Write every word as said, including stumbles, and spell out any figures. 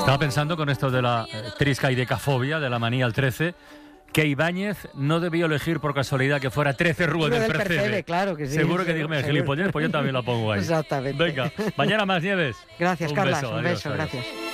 Estaba pensando con esto de la eh, triscaidecafobia, de la manía al trece, que Ibáñez no debió elegir por casualidad que fuera trece Rúa del, del Percebe. Percebe. Claro que sí. Seguro que seguro, dígame, gilipollez, pues yo también la pongo ahí. Exactamente. Venga, mañana más, Nieves. Gracias, un Carlas. Beso, un adiós, beso, adiós. gracias.